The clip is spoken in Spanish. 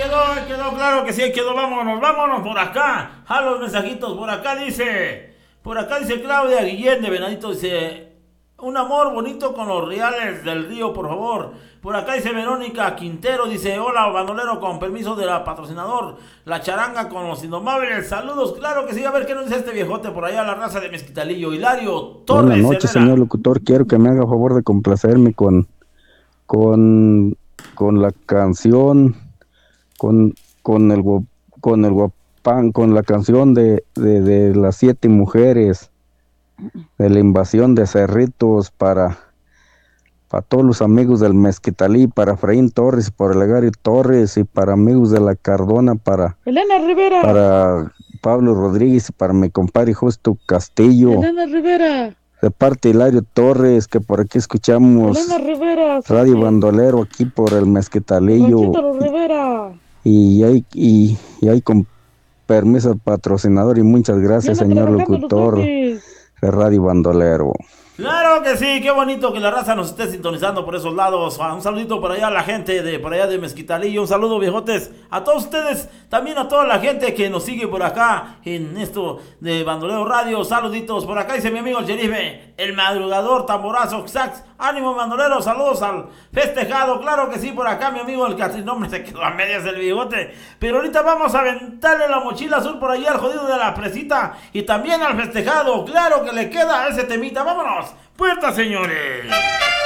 quedó, claro que sí, ahí quedó, vámonos por acá, a los mensajitos, por acá dice Claudia Guillén de Venadito, dice, un amor bonito con los reales del río, por favor. Por acá dice Verónica Quintero, dice, hola bandolero, con permiso de la patrocinador, la charanga con los indomables, saludos, claro que sí, a ver qué nos dice este viejote por allá, la raza de Mezquitalillo, Hilario Torres. Buenas noches, Herrera. señor locutor, quiero que me haga favor de complacerme con, con la canción, con, con el, con el guapán, con la canción de las 7 mujeres, de la invasión de Cerritos para todos los amigos del Mezquitalí, para Efraín Torres, para Legario Torres y para amigos de la Cardona, Elena Rivera. Para Pablo Rodríguez y para mi compadre Justo Castillo. Elena Rivera. De parte de Hilario Torres, que por aquí escuchamos Elena Rivera, Radio sí. Bandolero aquí por el Mezquitalillo. Rivera. Y hay con permiso al patrocinador y muchas gracias, señor locutor de Radio Bandolero. Claro que sí, qué bonito que la raza nos esté sintonizando por esos lados. Un saludito por allá a la gente de por allá de Mezquitalillo. Un saludo, viejotes, a todos ustedes, también a toda la gente que nos sigue por acá en esto de Bandolero Radio. Saluditos por acá, dice mi amigo el Jerife, el madrugador, tamborazo, sax. Ánimo, bandolero, saludos al festejado. Claro que sí, por acá mi amigo el Catrinome se quedó a medias del bigote. Pero ahorita vamos a aventarle la mochila azul por allá al jodido de la presita y también al festejado. Claro que le queda ese temita. Vámonos. Puerta, señores.